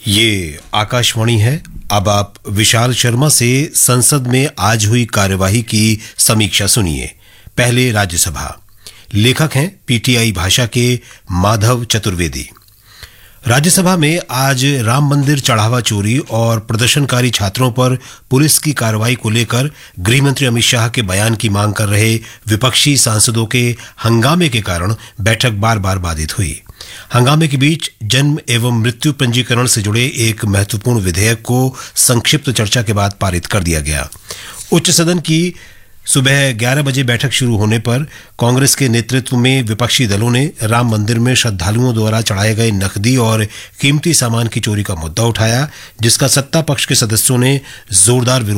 ये आकाशवाणी है। अब आप विशाल शर्मा से संसद में आज हुई कार्यवाही की समीक्षा सुनिए। पहले राज्यसभा। लेखक हैं पीटीआई भाषा के माधव चतुर्वेदी। राज्यसभा में आज राम मंदिर चढ़ावा चोरी और प्रदर्शनकारी छात्रों पर पुलिस की कार्रवाई को लेकर गृहमंत्री अमित शाह के बयान की मांग कर रहे विपक्षी सांसदों के हंगामे के कारण बैठक बार बार बाधित हुई। हंगामे के बीच जन्म एवं मृत्यु पंजीकरण से जुड़े एक महत्वपूर्ण विधेयक को संक्षिप्त चर्चा के बाद पारित कर दिया गया। उच्च सदन की सुबह 11 बजे बैठक शुरू होने पर कांग्रेस के नेतृत्व में विपक्षी दलों ने राम मंदिर में श्रद्धालुओं द्वारा चढ़ाए गए नकदी और कीमती सामान की चोरी का मुद्दा उठाया, जिसका सत्ता पक्ष के सदस्यों ने जोरदार विरोध